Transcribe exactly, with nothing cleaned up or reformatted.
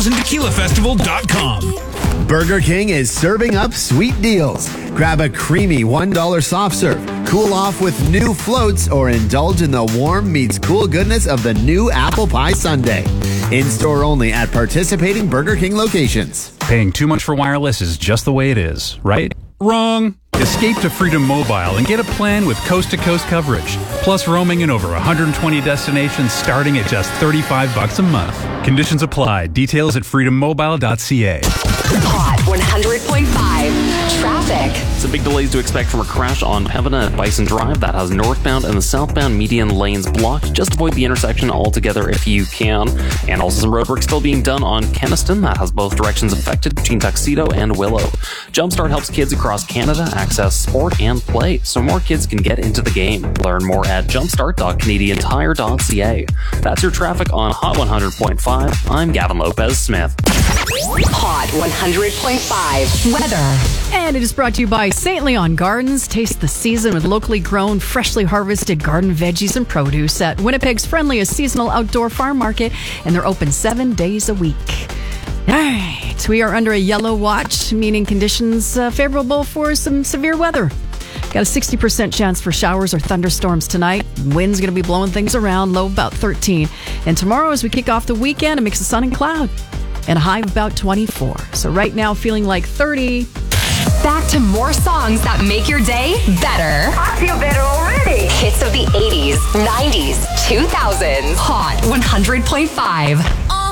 and tequila festival dot com. Burger King is serving up sweet deals. Grab a creamy one dollar soft serve, cool off with new floats, or indulge in the warm meets cool goodness of the new apple pie sundae. In-store only at participating Burger King locations. Paying too much for wireless is just the way it is, right? Wrong. Escape to Freedom Mobile and get a plan with coast-to-coast coverage, plus roaming in over one hundred twenty destinations starting at just thirty-five bucks a month. Conditions apply. Details at freedom mobile dot c a. Hot one hundred point five traffic. Some big delays to expect from a crash on Pembina at Bison Drive. That has northbound and the southbound median lanes blocked. Just avoid the intersection altogether if you can. And also some roadwork still being done on Keniston. That has both directions affected between Tuxedo and Willow. Jumpstart helps kids across Canada access sport and play so more kids can get into the game. Learn more at jumpstart dot canadian tire dot c a. That's your traffic on Hot one hundred point five. I'm Gavin Lopez Smith. Hot one hundred point five weather. And it is brought to you by Saint Leon Gardens. Taste the season with locally grown, freshly harvested garden veggies and produce at Winnipeg's friendliest seasonal outdoor farm market, and they're open seven days a week. All right, we are under a yellow watch, meaning conditions uh, favorable for some severe weather. Got a sixty percent chance for showers or thunderstorms tonight. Wind's going to be blowing things around, low about thirteen. And tomorrow, as we kick off the weekend, a mix of sun and cloud and a high of about twenty-four. So right now, feeling like thirty. Back to more songs that make your day better. I feel better already. Hits of the eighties, nineties, two thousands. Hot one hundred point five.